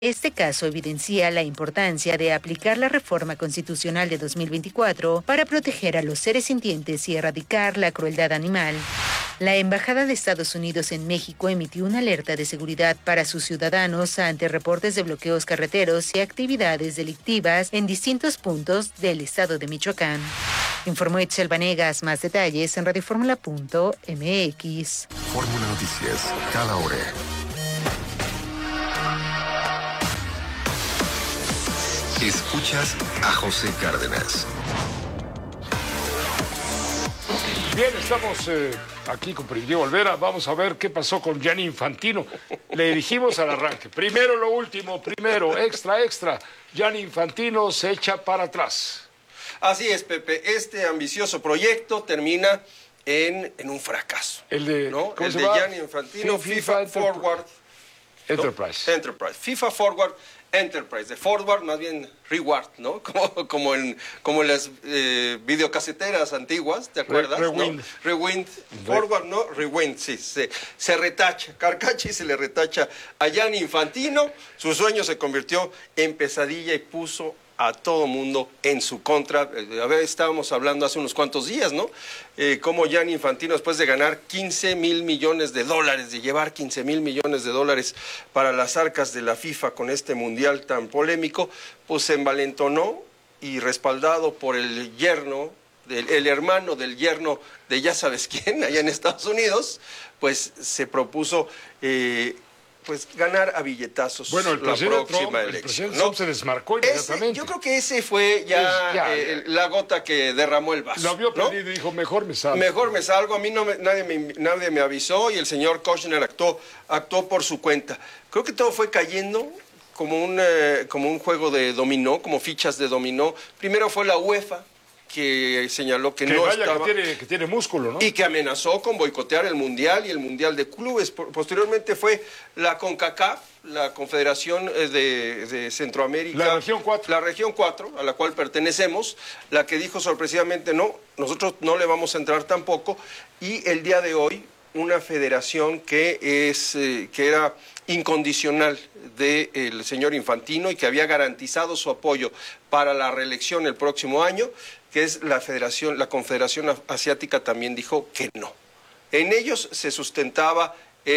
Este caso evidencia la importancia de aplicar la reforma constitucional de 2024 para proteger a los seres sintientes y erradicar la crueldad animal. La Embajada de Estados Unidos en México emitió una alerta de seguridad para sus ciudadanos ante reportes de bloqueos carreteros y actividades delictivas en distintos puntos del estado de Michoacán. Informó Itzel Vanegas. Más detalles en radioformula.mx. Fórmula Noticias, cada hora. Escuchas a José Cárdenas. Bien, estamos aquí con Primitivo Olvera. Vamos a ver qué pasó con Gianni Infantino. Le dijimos al arranque. Primero lo último, primero, extra. Gianni Infantino se echa para atrás. Así es, Pepe. Este ambicioso proyecto termina en un fracaso. El de, ¿no? ¿cómo el se de llama? Gianni Infantino, FIFA Forward Enterprise. ¿no? Enterprise. FIFA Forward Enterprise. De Forward, más bien Reward, ¿no? Como en las videocaseteras antiguas, ¿te acuerdas? Rewind. ¿no? Rewind. Forward, ¿no? Rewind, sí. Se retacha. Carcachi se le retacha a Gianni Infantino. Su sueño se convirtió en pesadilla y puso a todo mundo en su contra. A ver, estábamos hablando hace unos cuantos días, ¿no? Cómo Gianni Infantino, después de ganar 15,000 millones de dólares, de llevar 15,000 millones de dólares para las arcas de la FIFA con este mundial tan polémico, pues se envalentonó y respaldado por el yerno, el hermano del yerno de ya sabes quién, allá en Estados Unidos, pues se propuso pues ganar a billetazos bueno, la próxima elección. El presidente ¿no? Trump se desmarcó inmediatamente. Yo creo que ese fue la gota que derramó el vaso. Lo vio ¿no? perdido y dijo, mejor me salgo. Mejor me salgo, a mí nadie me avisó y el señor Kushner actuó por su cuenta. Creo que todo fue cayendo como un juego de dominó, como fichas de dominó. Primero fue la UEFA, que señaló que no estaba... Que tiene músculo, ¿no? Y que amenazó con boicotear el Mundial y el Mundial de Clubes. Posteriormente fue la CONCACAF, la Confederación de Centroamérica. La Región 4. La Región 4, a la cual pertenecemos, la que dijo sorpresivamente, no, nosotros no le vamos a entrar tampoco. Y el día de hoy, una federación que era incondicional del señor Infantino y que había garantizado su apoyo para la reelección el próximo año, que es la Confederación Asiática, también dijo que no. En ellos se sustentaba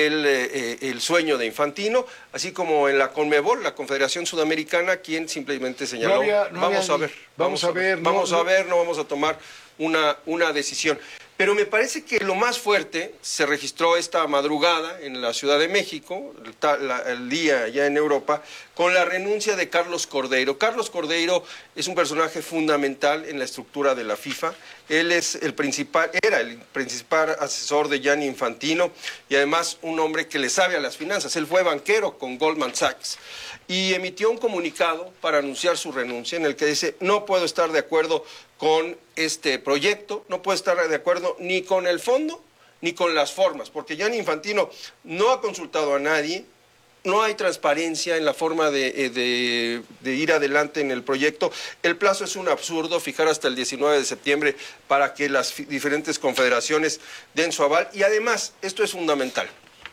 el sueño de Infantino, así como en la CONMEBOL, la Confederación Sudamericana, quien simplemente señaló, vamos a ver, no vamos a tomar una decisión. Pero me parece que lo más fuerte se registró esta madrugada en la Ciudad de México, el día ya en Europa, con la renuncia de Carlos Cordeiro. Carlos Cordeiro es un personaje fundamental en la estructura de la FIFA. Él es era el principal asesor de Gianni Infantino y además un hombre que le sabe a las finanzas. Él fue banquero con Goldman Sachs y emitió un comunicado para anunciar su renuncia en el que dice: no puedo estar de acuerdo con este proyecto, no puedo estar de acuerdo ni con el fondo ni con las formas, porque Gianni Infantino no ha consultado a nadie, no hay transparencia en la forma de ir adelante en el proyecto. El plazo es un absurdo, fijar hasta el 19 de septiembre para que las diferentes confederaciones den su aval. Y además, esto es fundamental,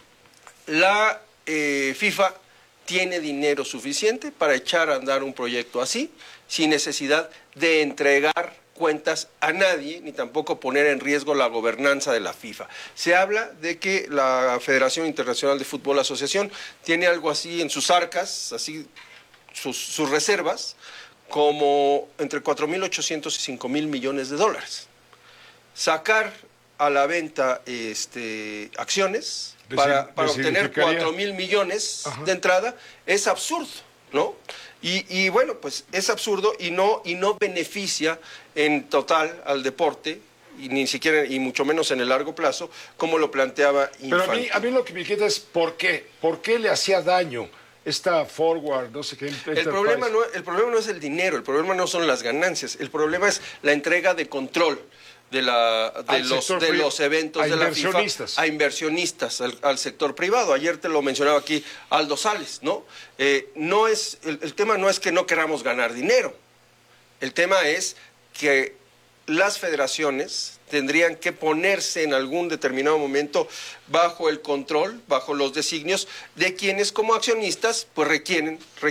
la FIFA tiene dinero suficiente para echar a andar un proyecto así, sin necesidad de entregar cuentas a nadie, ni tampoco poner en riesgo la gobernanza de la FIFA. Se habla de que la Federación Internacional de Fútbol Asociación tiene algo así en sus arcas, así sus reservas, como entre 4.800 y 5.000 millones de dólares. Sacar a la venta acciones para obtener 4.000 millones de entrada es absurdo, ¿no? Y bueno, pues es absurdo y no beneficia en total al deporte, y ni siquiera, y mucho menos en el largo plazo, como lo planteaba Infantino. Pero a mí lo que me inquieta es ¿por qué? ¿Por qué le hacía daño esta Forward, no sé qué? El problema no es el dinero, el problema no son las ganancias, el problema es la entrega de control de los eventos de la FIFA a inversionistas, al sector privado. Ayer te lo mencionaba aquí Aldo Sales, ¿no? El tema no es que no queramos ganar dinero, el tema es que las federaciones tendrían que ponerse en algún determinado momento bajo el control, bajo los designios de quienes como accionistas pues requieren